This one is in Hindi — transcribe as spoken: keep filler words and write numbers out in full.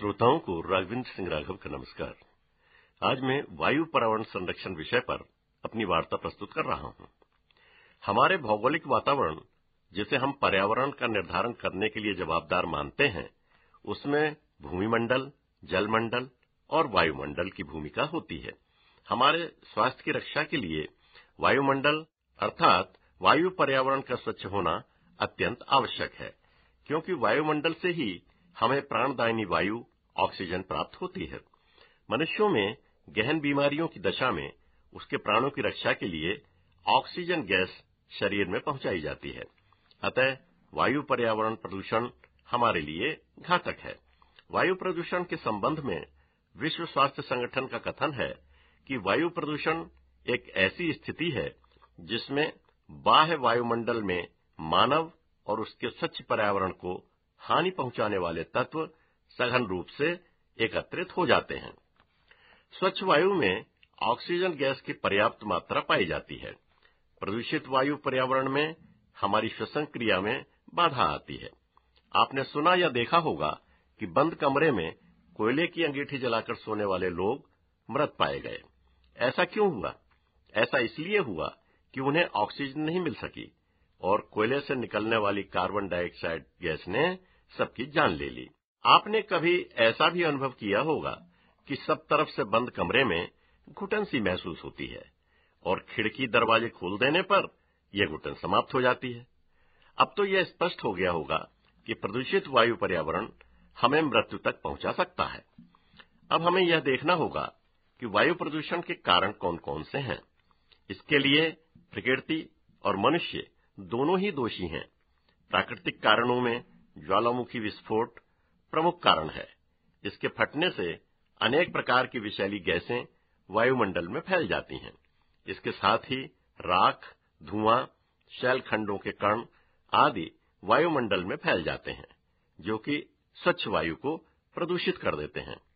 श्रोताओं को राघवेंद्र सिंह राघव का नमस्कार। आज मैं वायु पर्यावरण संरक्षण विषय पर अपनी वार्ता प्रस्तुत कर रहा हूं। हमारे भौगोलिक वातावरण, जिसे हम पर्यावरण का निर्धारण करने के लिए जवाबदार मानते हैं, उसमें भूमिमंडल, जलमंडल और वायुमंडल की भूमिका होती है। हमारे स्वास्थ्य की रक्षा के लिए वायुमंडल अर्थात वायु पर्यावरण का स्वच्छ होना अत्यंत आवश्यक है, क्योंकि वायुमंडल से ही हमें प्राणदायिनी वायु ऑक्सीजन प्राप्त होती है। मनुष्यों में गहन बीमारियों की दशा में उसके प्राणों की रक्षा के लिए ऑक्सीजन गैस शरीर में पहुंचाई जाती है। अतः वायु पर्यावरण प्रदूषण हमारे लिए घातक है। वायु प्रदूषण के संबंध में विश्व स्वास्थ्य संगठन का कथन है कि वायु प्रदूषण एक ऐसी स्थिति है जिसमें बाह्य वायुमंडल में मानव और उसके स्वच्छ पर्यावरण को हानि पहुंचाने वाले तत्व सघन रूप से एकत्रित हो जाते हैं। स्वच्छ वायु में ऑक्सीजन गैस की पर्याप्त मात्रा पाई जाती है। प्रदूषित वायु पर्यावरण में हमारी श्वसन क्रिया में बाधा आती है। आपने सुना या देखा होगा कि बंद कमरे में कोयले की अंगीठी जलाकर सोने वाले लोग मृत पाए गए। ऐसा क्यों हुआ? ऐसा इसलिए हुआ कि उन्हें ऑक्सीजन नहीं मिल सकी और कोयले से निकलने वाली कार्बन डाइऑक्साइड गैस ने सबकी जान ले ली। आपने कभी ऐसा भी अनुभव किया होगा कि सब तरफ से बंद कमरे में घुटन सी महसूस होती है और खिड़की दरवाजे खोल देने पर यह घुटन समाप्त हो जाती है। अब तो यह स्पष्ट हो गया होगा कि प्रदूषित वायु पर्यावरण हमें मृत्यु तक पहुंचा सकता है। अब हमें यह देखना होगा कि वायु प्रदूषण के कारण कौन कौन से हैं। इसके लिए प्रकृति और मनुष्य दोनों ही दोषी हैं। प्राकृतिक कारणों में ज्वालामुखी विस्फोट प्रमुख कारण है। इसके फटने से अनेक प्रकार की विषैली गैसें वायुमंडल में फैल जाती हैं। इसके साथ ही राख, धुआं, शैलखंडों के कण आदि वायुमंडल में फैल जाते हैं, जो कि स्वच्छ वायु को प्रदूषित कर देते हैं।